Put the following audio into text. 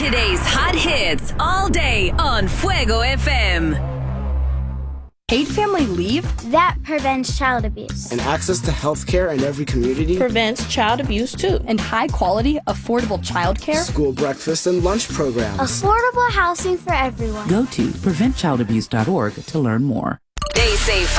Today's hot hits all day on Fuego FM. Paid family leave? That prevents child abuse. And access to health care in every community prevents child abuse too. And high quality, affordable childcare? School breakfast and lunch programs. Affordable housing for everyone. Go to preventchildabuse.org to learn more. They say